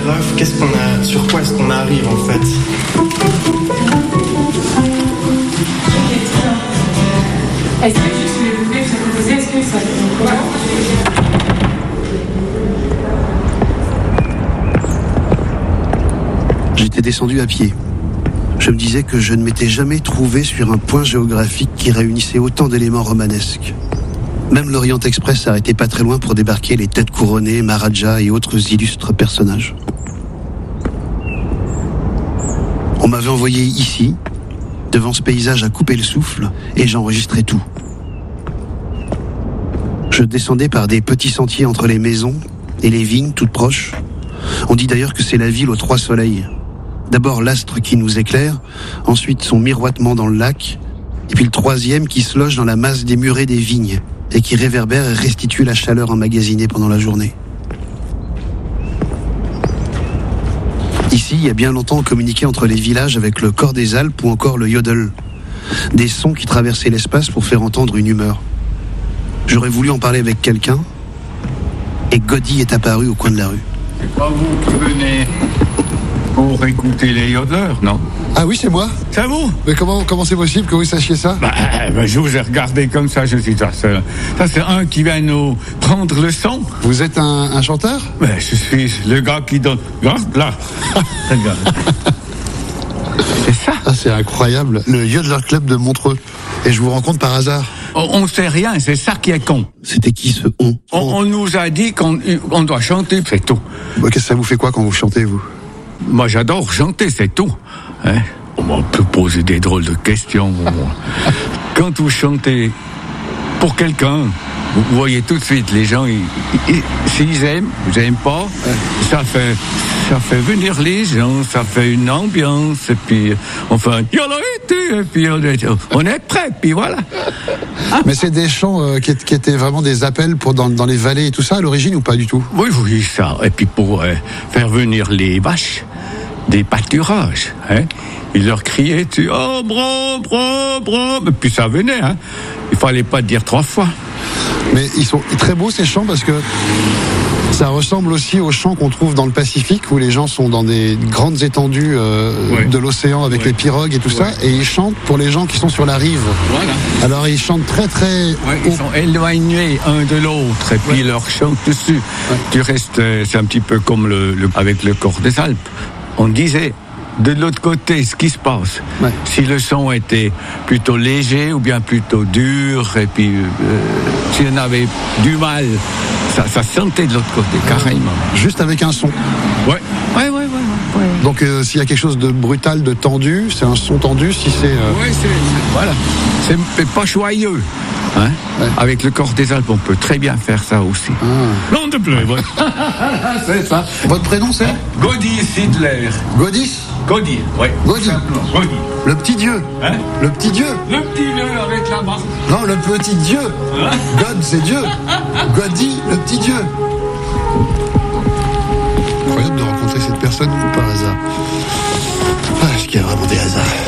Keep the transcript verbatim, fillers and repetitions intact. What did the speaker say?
géographe, qu'est-ce qu'on a, sur quoi est-ce qu'on arrive en fait? Est-ce que juste les pouvez se proposer, est-ce que ça fait quoi? J'étais descendu à pied. Je me disais que je ne m'étais jamais trouvé sur un point géographique qui réunissait autant d'éléments romanesques. Même l'Orient Express s'arrêtait pas très loin pour débarquer les têtes couronnées, Maharajas et autres illustres personnages. On m'avait envoyé ici, devant ce paysage à couper le souffle, et j'enregistrais tout. Je descendais par des petits sentiers entre les maisons et les vignes toutes proches. On dit d'ailleurs que c'est la ville aux trois soleils. D'abord l'astre qui nous éclaire, ensuite son miroitement dans le lac, et puis le troisième qui se loge dans la masse des murets des vignes, et qui réverbère et restitue la chaleur emmagasinée pendant la journée. Ici, il y a bien longtemps, on communiquait entre les villages avec le corps des Alpes ou encore le yodel, des sons qui traversaient l'espace pour faire entendre une humeur. J'aurais voulu en parler avec quelqu'un, et Godi est apparu au coin de la rue. C'est pas vous qui venez pour écouter les yodeleurs, non? Ah oui, c'est moi. C'est vous? Mais comment, comment c'est possible que vous sachiez ça? Bah, bah, je vous ai regardé comme ça, je suis ça. Ça, ça c'est un qui vient nous prendre le son. Vous êtes un, un chanteur? Mais je suis le gars qui donne. Regarde, là. Regarde. C'est ça. Ah, c'est incroyable. Le Yodeler Club de Montreux. Et je vous rencontre par hasard. On, on sait rien, c'est ça qui est con. C'était qui ce on? On, on nous a dit qu'on on doit chanter, c'est tout. Bah, qu'est-ce que ça vous fait quoi quand vous chantez, vous? Moi, j'adore chanter, c'est tout. Hein? On peut poser des drôles de questions. Quand vous chantez pour quelqu'un, vous voyez tout de suite les gens, ils, ils, s'ils aiment, ils n'aiment pas, ouais. ça fait ça fait venir les gens, ça fait une ambiance, et puis on fait un et puis on est, on est prêt, puis voilà. Mais c'est des chants euh, qui, qui étaient vraiment des appels pour dans, dans les vallées et tout ça à l'origine ou pas du tout? Oui, oui, ça. Et puis pour euh, faire venir les vaches des pâturages, hein. Ils leur criaient, tu oh bro, bro, bro, et puis ça venait, hein. Il fallait pas dire trois fois. Mais ils sont très beaux ces chants parce que ça ressemble aussi aux chants qu'on trouve dans le Pacifique où les gens sont dans des grandes étendues euh, ouais. de l'océan avec ouais. les pirogues et tout ouais. ça, et ils chantent pour les gens qui sont sur la rive. Voilà. Alors ils chantent très très. Ouais, ils sont éloignés un de l'autre et puis ouais. ils leur chantent dessus. Ouais. Tu restes, c'est un petit peu comme le, le avec le corps des Alpes. On disait de l'autre côté ce qui se passe. Ouais. Si le son était plutôt léger ou bien plutôt dur, et puis euh, si on avait du mal, ça, ça sentait de l'autre côté, carrément. Juste avec un son. Ouais. Ouais, ouais, ouais. ouais. Donc euh, s'il y a quelque chose de brutal, de tendu, c'est un son tendu. Si c'est. Euh... Ouais, c'est, c'est voilà. C'est, c'est pas joyeux. Hein? Ouais. Avec le corps des Alpes, on peut très bien faire ça aussi. Ah. Non, de plus, ouais. C'est ça. Votre prénom, c'est Godi Sidler. Godis Godi, oui. Godi. Godi. Le petit dieu. Hein? Le petit dieu. Le petit dieu avec la barbe. Non, le petit dieu. Hein? God, c'est Dieu. Godi, le petit dieu. Incroyable de rencontrer cette personne par hasard. Ah, est-ce qu'il y a vraiment des hasards?